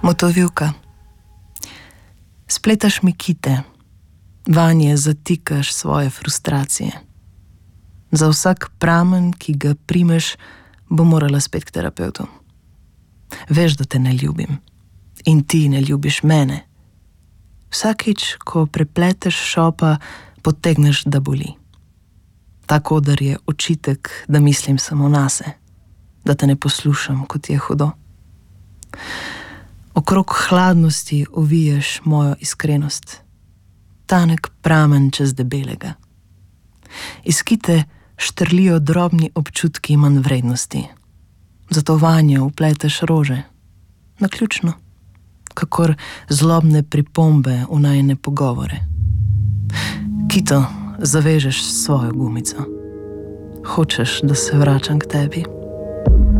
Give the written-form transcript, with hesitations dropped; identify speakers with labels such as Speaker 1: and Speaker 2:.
Speaker 1: Motovilka. Spletaš mi kite, vanje zatikaš svoje frustracije. Za vsak pramen, ki ga primeš, bo morala spet k terapevtu. Veš, da te ne ljubim in ti ne ljubiš mene. Vsakič, ko prepleteš šopa, potegneš, da boli. Tako, da je očitek, da mislim samo nase, da te ne poslušam, kot je hudo. Okrog hladnosti oviješ mojo iskrenost, tanek pramen čez debelega. Iz kite štrlijo drobni občutki manj vrednosti, zato vanje vpleteš rože, naključno, kakor zlobne pripombe v najine pogovore. Kito zavežeš s svojo gumico. Hočeš, da se vračam k tebi?